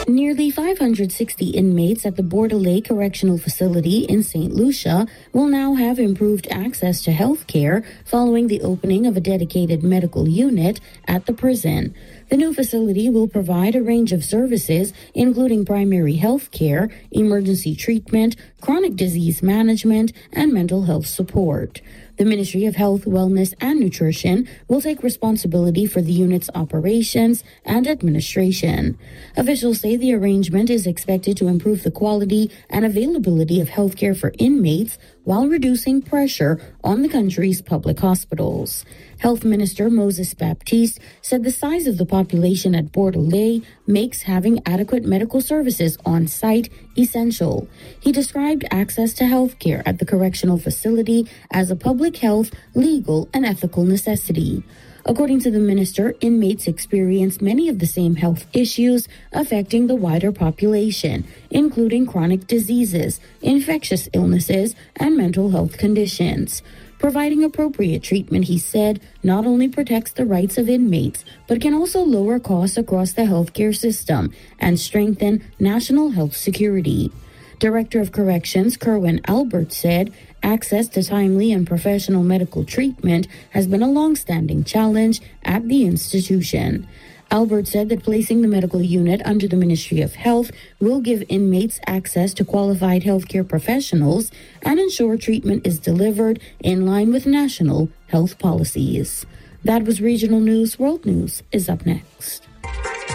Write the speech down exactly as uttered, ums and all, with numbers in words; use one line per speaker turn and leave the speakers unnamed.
Nearly five hundred sixty inmates at the Bordelais Correctional Facility in Saint Lucia will now have improved access to health care following the opening of a dedicated medical unit at the prison. The new facility will provide a range of services, including primary health care, emergency treatment, chronic disease management, and mental health support. The Ministry of Health, Wellness, and Nutrition will take responsibility for the unit's operations and administration. Officials say the arrangement is expected to improve the quality and availability of healthcare for inmates while reducing pressure on the country's public hospitals. Health Minister Moses Baptiste said the size of the population at Bordelais makes having adequate medical services on site essential. He described access to health care at the correctional facility as a public health, legal, and ethical necessity. According to the minister, inmates experience many of the same health issues affecting the wider population, including chronic diseases, infectious illnesses, and mental health conditions. Providing appropriate treatment, he said, not only protects the rights of inmates, but can also lower costs across the healthcare system and strengthen national health security. Director of Corrections Kerwin Albert said access to timely and professional medical treatment has been a long-standing challenge at the institution. Albert said that placing the medical unit under the Ministry of Health will give inmates access to qualified healthcare professionals and ensure treatment is delivered in line with national health policies. That was Regional News. World News is up next.